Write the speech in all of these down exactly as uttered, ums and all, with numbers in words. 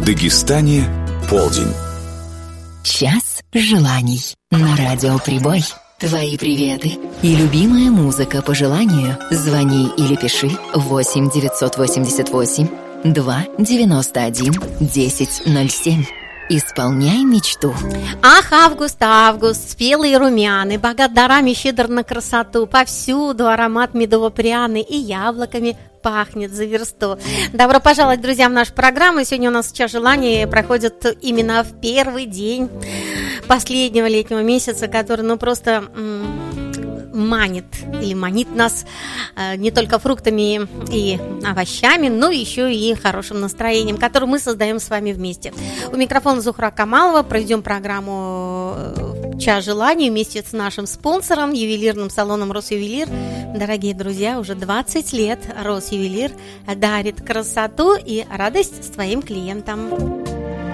В Дагестане полдень. Час желаний на радио Прибой. Твои приветы и любимая музыка по желанию. Звони или пиши восемь девятьсот восемьдесят восемь два девяносто один десять ноль семь. Исполняй мечту. Ах, август, август, спелый и румяный, богат дарами, щедр на красоту. Повсюду аромат медово-пряный и яблоками пахнет за версту. Добро пожаловать, друзья, в нашу программу. Сегодня у нас «Час желаний» проходит именно в первый день последнего летнего месяца, который, ну, просто м- манит или манит нас э, не только фруктами и овощами, но еще и хорошим настроением, которое мы создаем с вами вместе. У микрофона Зухра Камалова. Проведем программу «Час желаний» вместе с нашим спонсором, ювелирным салоном «Росювелир». Дорогие друзья, уже двадцать лет «Росювелир» дарит красоту и радость своим клиентам.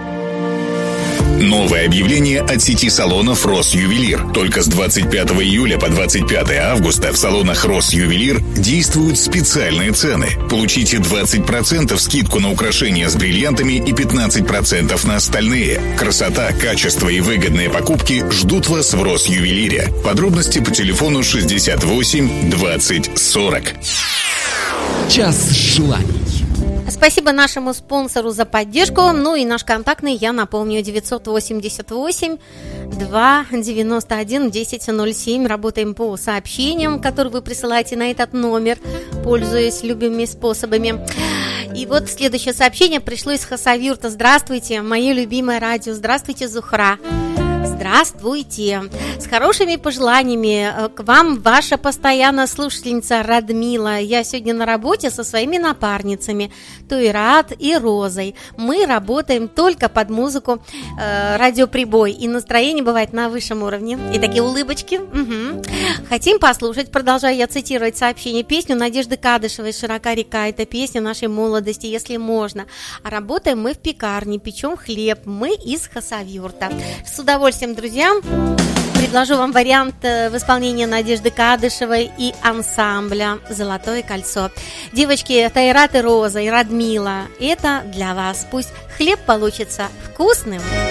Новое объявление от сети салонов «Росювелир». Только с двадцать пятого июля по двадцать пятое августа в салонах «Росювелир» действуют специальные цены. Получите двадцать процентов скидку на украшения с бриллиантами и пятнадцать процентов на остальные. Красота, качество и выгодные покупки ждут вас в «Росювелире». Подробности по телефону шестьдесят восемь двадцать сорок. Час желаний. Спасибо нашему спонсору за поддержку. Ну и наш контактный, я напомню, девятьсот восемьдесят восемь два девяносто один десять ноль семь. Работаем по сообщениям, которые вы присылаете на этот номер, пользуясь любыми способами. И вот следующее сообщение пришло из Хасавюрта. Здравствуйте, мое любимое радио. Здравствуйте, Зухра. Здравствуйте! С хорошими пожеланиями к вам ваша постоянная слушательница Радмила. Я сегодня на работе со своими напарницами Туират и Розой. Мы работаем только под музыку э, радиоприбой, и настроение бывает на высшем уровне. И такие улыбочки. Угу. Хотим послушать, продолжаю я цитировать сообщение, песню Надежды Кадышевой «Широка река». Это песня нашей молодости, если можно. А работаем мы в пекарне, печем хлеб. Мы из Хасавюрта. С удовольствием, друзья, предложу вам вариант в исполнении Надежды Кадышевой и ансамбля «Золотое кольцо». Девочки, Тайрат и Роза и Радмила, это для вас. Пусть хлеб получится вкусным.